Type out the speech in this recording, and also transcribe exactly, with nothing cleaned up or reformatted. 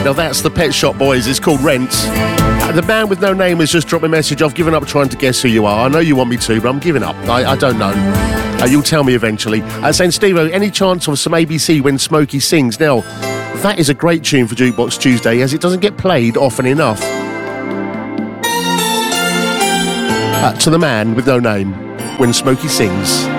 Now that's the Pet Shop Boys. It's called Rent. Uh, the man with no name has just dropped me a message. I've given up trying to guess who you are. I know you want me to, but I'm giving up. I, I don't know. Uh, you'll tell me eventually. Uh, saying, Steve-O, any chance of some A B C When Smokey Sings? Now, that is a great tune for Jukebox Tuesday, as it doesn't get played often enough. Uh, to the man with no name, When Smokey Sings.